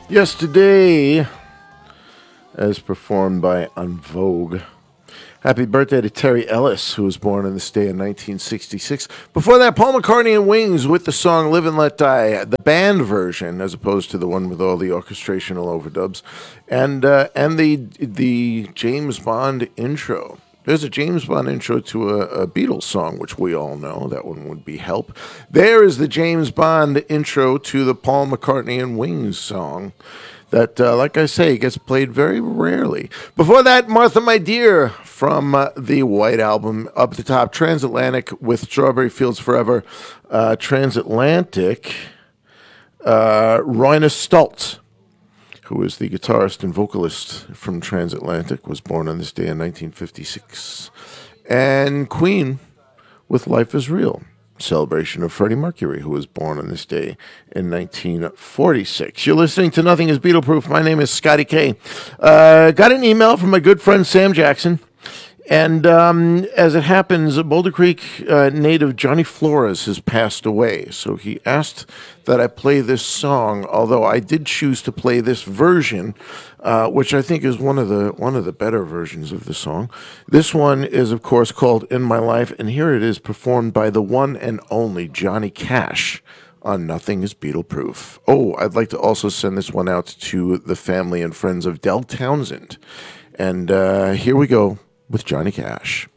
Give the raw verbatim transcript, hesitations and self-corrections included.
Yesterday, as performed by En Vogue. Happy birthday to Terry Ellis, who was born on this day in nineteen sixty-six. Before that, Paul McCartney and Wings with the song Live and Let Die, the band version, as opposed to the one with all the orchestrational overdubs, and uh, and the the James Bond intro. There's a James Bond intro to a, a Beatles song, which we all know. That one would be Help. There is the James Bond intro to the Paul McCartney and Wings song that, uh, like I say, gets played very rarely. Before that, Martha, My Dear, from uh, the White Album, up at the top, Transatlantic with Strawberry Fields Forever. Uh, Transatlantic, uh, Roina Stultz, who is the guitarist and vocalist from Transatlantic, was born on this day in nineteen fifty-six. And Queen with Life is Real, celebration of Freddie Mercury, who was born on this day in nineteen forty-six. You're listening to Nothing is Beatle Proof. My name is Scotty K. Uh, got an email from my good friend Sam Jackson. And um, as it happens, Boulder Creek uh, native Johnny Flores has passed away. So he asked that I play this song, although I did choose to play this version, uh, which I think is one of the one of the better versions of the song. This one is, of course, called In My Life, and here it is performed by the one and only Johnny Cash on Nothing is Beatle Proof. Oh, I'd like to also send this one out to the family and friends of Del Townsend. And uh, here we go with Johnny Cash.